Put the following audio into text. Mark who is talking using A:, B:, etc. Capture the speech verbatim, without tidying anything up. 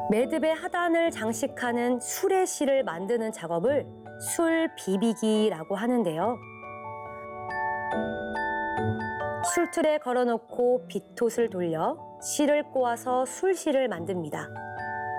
A: 매듭의 하단을 장식하는 수레실을 만드는 작업을 술 비비기라고 하는데요. 술틀에 걸어놓고 빗톳을 돌려 실을 꼬아서 술실을 만듭니다.